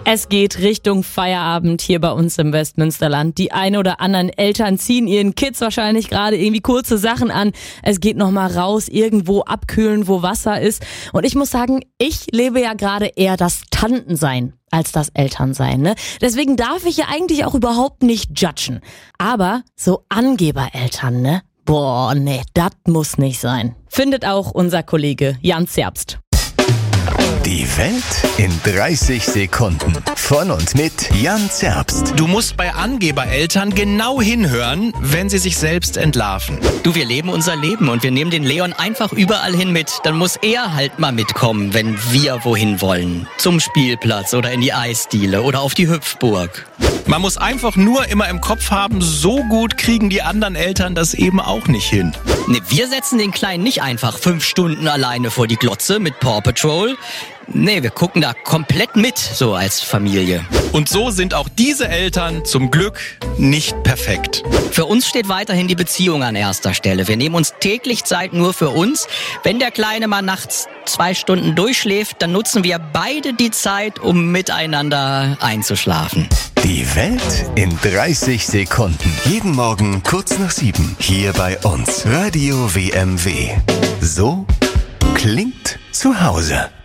Es geht Richtung Feierabend hier bei uns im Westmünsterland. Die ein oder anderen Eltern ziehen ihren Kids wahrscheinlich gerade irgendwie kurze Sachen an. Es geht nochmal raus, irgendwo abkühlen, wo Wasser ist. Und ich muss sagen, ich lebe ja gerade eher das Tantensein als das Elternsein, ne? Deswegen darf ich ja eigentlich auch überhaupt nicht judgen. Aber so Angebereltern, ne? Boah, nee, das muss nicht sein. Findet auch unser Kollege Jan Zerbst. Die Welt in 30 Sekunden. Von und mit Jan Zerbst. Du musst bei Angebereltern genau hinhören, wenn sie sich selbst entlarven. Du, wir leben unser Leben und wir nehmen den Leon einfach überall hin mit. Dann muss er halt mal mitkommen, wenn wir wohin wollen. Zum Spielplatz oder in die Eisdiele oder auf die Hüpfburg. Man muss einfach nur immer im Kopf haben, so gut kriegen die anderen Eltern das eben auch nicht hin. Ne, wir setzen den Kleinen nicht einfach 5 Stunden alleine vor die Glotze mit Paw Patrol. Nee, wir gucken da komplett mit, so als Familie. Und so sind auch diese Eltern zum Glück nicht perfekt. Für uns steht weiterhin die Beziehung an erster Stelle. Wir nehmen uns täglich Zeit nur für uns. Wenn der Kleine mal nachts 2 Stunden durchschläft, dann nutzen wir beide die Zeit, um miteinander einzuschlafen. Die Welt in 30 Sekunden. Jeden Morgen kurz nach 7. Hier bei uns. Radio WMW. So klingt zu Hause.